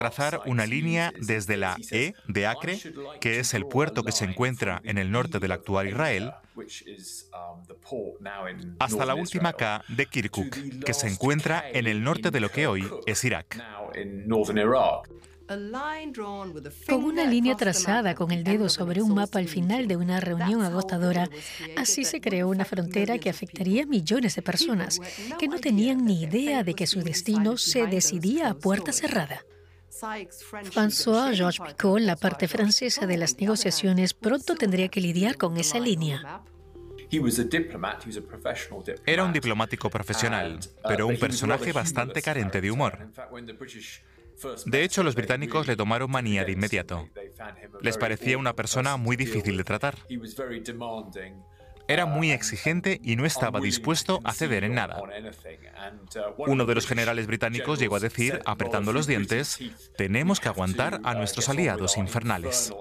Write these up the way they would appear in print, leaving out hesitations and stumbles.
trazar una línea desde la E de Acre, que es el puerto que se encuentra en el norte del actual Israel, hasta la última K de Kirkuk, que se encuentra en el norte de lo que hoy es Irak. Con una línea trazada con el dedo sobre un mapa al final de una reunión agotadora, así se creó una frontera que afectaría a millones de personas que no tenían ni idea de que su destino se decidía a puerta cerrada. François-Georges Picot, la parte francesa de las negociaciones, pronto tendría que lidiar con esa línea. Era un diplomático profesional, pero un personaje bastante carente de humor. De hecho, los británicos le tomaron manía de inmediato. Les parecía una persona muy difícil de tratar. Era muy exigente y no estaba dispuesto a ceder en nada. Uno de los generales británicos llegó a decir, apretando los dientes, «Tenemos que aguantar a nuestros aliados infernales».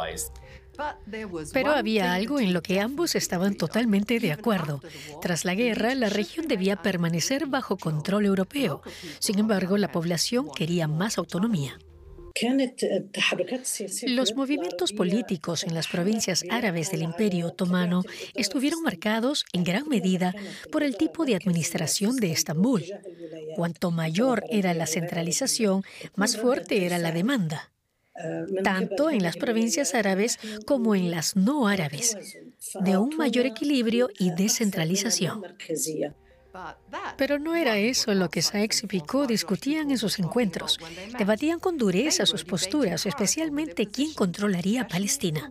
Pero había algo en lo que ambos estaban totalmente de acuerdo. Tras la guerra, la región debía permanecer bajo control europeo. Sin embargo, la población quería más autonomía. Los movimientos políticos en las provincias árabes del Imperio Otomano estuvieron marcados en gran medida por el tipo de administración de Estambul. Cuanto mayor era la centralización, más fuerte era la demanda, tanto en las provincias árabes como en las no árabes, de un mayor equilibrio y descentralización. Pero no era eso lo que Sykes y Picot discutían en sus encuentros. Debatían con dureza sus posturas, especialmente quién controlaría Palestina.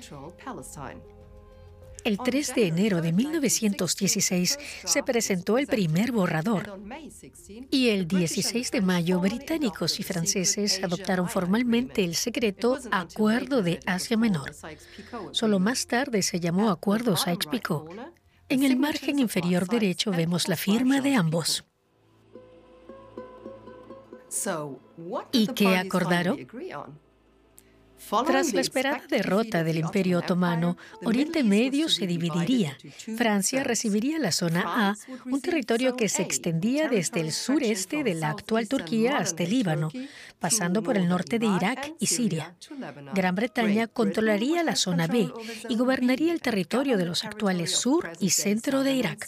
El 3 de enero de 1916 se presentó el primer borrador y el 16 de mayo británicos y franceses adoptaron formalmente el secreto Acuerdo de Asia Menor. Solo más tarde se llamó Acuerdo Sykes-Picot. En el margen inferior derecho vemos la firma de ambos. ¿Y qué acordaron? Tras la esperada derrota del Imperio Otomano, Oriente Medio se dividiría. Francia recibiría la zona A, un territorio que se extendía desde el sureste de la actual Turquía hasta el Líbano, pasando por el norte de Irak y Siria. Gran Bretaña controlaría la zona B y gobernaría el territorio de los actuales sur y centro de Irak.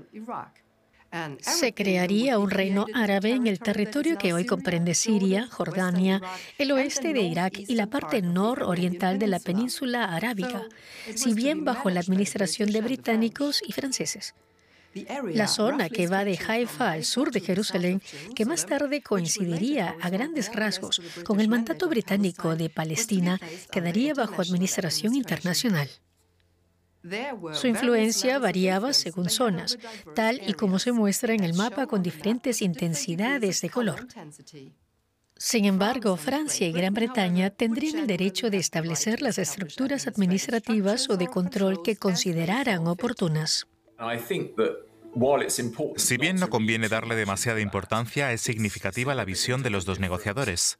Se crearía un reino árabe en el territorio que hoy comprende Siria, Jordania, el oeste de Irak y la parte nororiental de la península arábiga, si bien bajo la administración de británicos y franceses. La zona que va de Haifa al sur de Jerusalén, que más tarde coincidiría a grandes rasgos con el mandato británico de Palestina, quedaría bajo administración internacional. Su influencia variaba según zonas, tal y como se muestra en el mapa con diferentes intensidades de color. Sin embargo, Francia y Gran Bretaña tendrían el derecho de establecer las estructuras administrativas o de control que consideraran oportunas. Si bien no conviene darle demasiada importancia, es significativa la visión de los dos negociadores.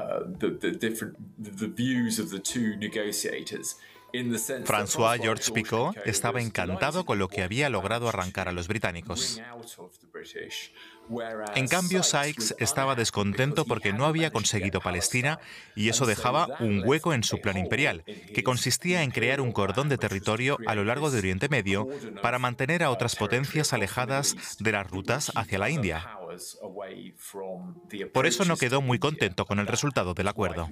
François-Georges Picot estaba encantado con lo que había logrado arrancar a los británicos. En cambio, Sykes estaba descontento porque no había conseguido Palestina y eso dejaba un hueco en su plan imperial, que consistía en crear un cordón de territorio a lo largo de Oriente Medio para mantener a otras potencias alejadas de las rutas hacia la India. Por eso no quedó muy contento con el resultado del acuerdo.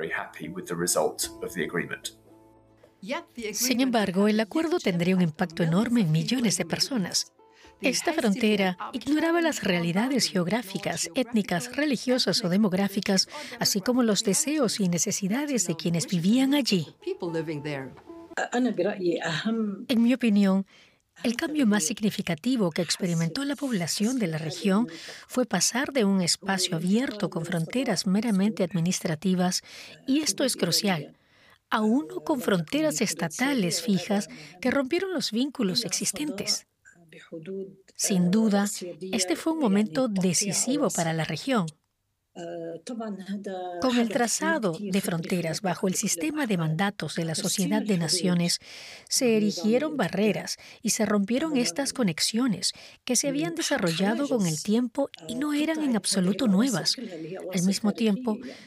Sin embargo, el acuerdo tendría un impacto enorme en millones de personas. Esta frontera ignoraba las realidades geográficas, étnicas, religiosas o demográficas, así como los deseos y necesidades de quienes vivían allí. En mi opinión, el cambio más significativo que experimentó la población de la región fue pasar de un espacio abierto con fronteras meramente administrativas, y esto es crucial, a uno con fronteras estatales fijas que rompieron los vínculos existentes. Sin duda, este fue un momento decisivo para la región. Con el trazado de fronteras bajo el sistema de mandatos de la Sociedad de Naciones, se erigieron barreras y se rompieron estas conexiones que se habían desarrollado con el tiempo y no eran en absoluto nuevas. Al mismo tiempo,